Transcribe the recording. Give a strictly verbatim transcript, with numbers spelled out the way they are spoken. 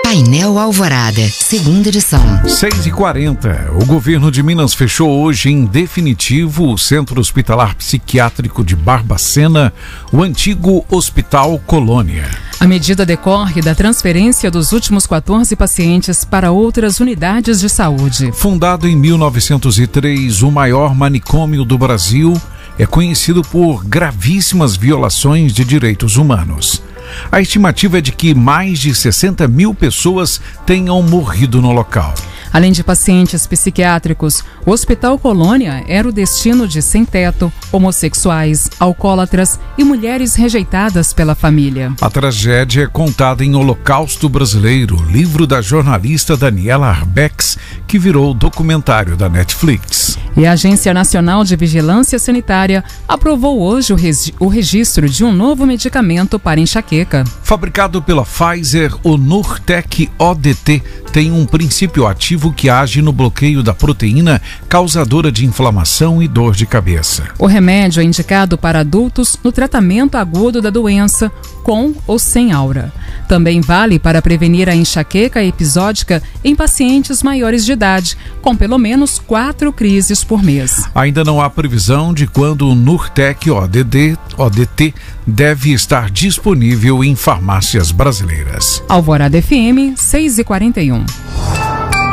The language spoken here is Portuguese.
Painel Alvorada, segunda edição. seis e quarenta. O governo de Minas fechou hoje em definitivo o Centro Hospitalar Psiquiátrico de Barbacena, o antigo Hospital Colônia. A medida decorre da transferência dos últimos quatorze pacientes para outras unidades de saúde. Fundado em mil novecentos e três, o maior manicômio do Brasil é conhecido por gravíssimas violações de direitos humanos. A estimativa é de que mais de sessenta mil pessoas tenham morrido no local. Além de pacientes psiquiátricos, o Hospital Colônia era o destino de sem-teto, homossexuais, alcoólatras e mulheres rejeitadas pela família. A tragédia é contada em Holocausto Brasileiro, livro da jornalista Daniela Arbex, que virou documentário da Netflix. E a Agência Nacional de Vigilância Sanitária aprovou hoje o, regi- o registro de um novo medicamento para enxaqueca. Fabricado pela Pfizer, o Nurtec O D T tem um princípio ativo que age no bloqueio da proteína causadora de inflamação e dor de cabeça. O remédio é indicado para adultos no tratamento agudo da doença, com ou sem aura. Também vale para prevenir a enxaqueca episódica em pacientes maiores de idade, com pelo menos quatro crises por mês. Ainda não há previsão de quando o Nurtec O D T deve estar disponível em farmácias brasileiras. Alvorada F M, seis e quarenta e um.